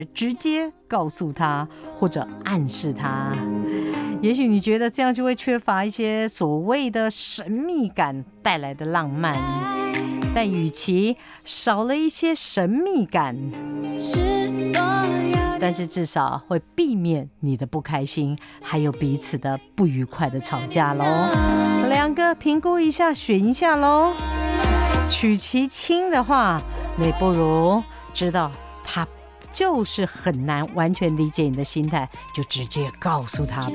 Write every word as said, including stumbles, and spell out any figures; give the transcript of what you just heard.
直接告诉他或者暗示他。也许你觉得这样就会缺乏一些所谓的神秘感带来的浪漫，但与其少了一些神秘感，但是至少会避免你的不开心，还有彼此的不愉快的吵架咯。两个评估一下，选一下咯。取其轻的话，你不如知道他就是很难完全理解你的心态，就直接告诉他吧。